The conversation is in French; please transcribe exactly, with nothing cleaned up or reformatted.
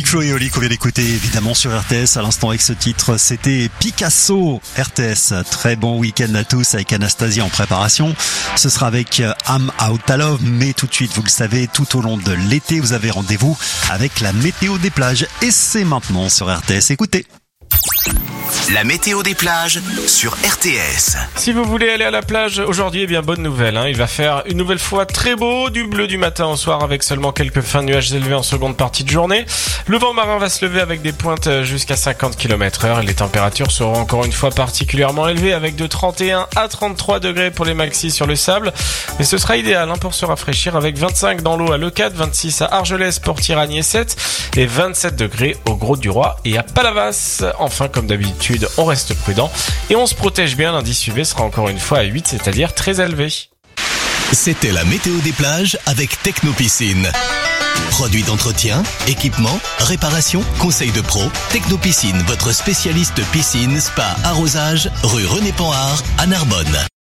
Flo et Oli qu'on vient d'écouter évidemment sur R T S à l'instant avec ce titre, c'était Picasso. R T S, très bon week-end à tous avec Anastasia en préparation. Ce sera avec I'm Out of Love, mais tout de suite, vous le savez, tout au long de l'été, vous avez rendez-vous avec la météo des plages et c'est maintenant sur R T S. Écoutez. La météo des plages sur R T S. Si vous voulez aller à la plage aujourd'hui, eh bien bonne nouvelle, hein. Il va faire une nouvelle fois très beau, du bleu du matin au soir avec seulement quelques fins de nuages élevés en seconde partie de journée. Le vent marin va se lever avec des pointes jusqu'à cinquante kilomètres heure. Les températures seront encore une fois particulièrement élevées avec de trente et un à trente-trois degrés pour les maxis sur le sable. Mais ce sera idéal hein, pour se rafraîchir avec vingt-cinq dans l'eau à Leucate, vingt-six à Argelès, Port-Tirani et sept et vingt-sept degrés au Grau-du-Roi et à Palavas. Enfin, comme d'habitude, on reste prudent et on se protège bien. L'indice U V sera encore une fois à huit, c'est-à-dire très élevé. C'était la météo des plages avec Technopiscine. Produits d'entretien, équipement, réparation, conseils de pro. Technopiscine, votre spécialiste piscine, spa, arrosage, rue René Panhard à Narbonne.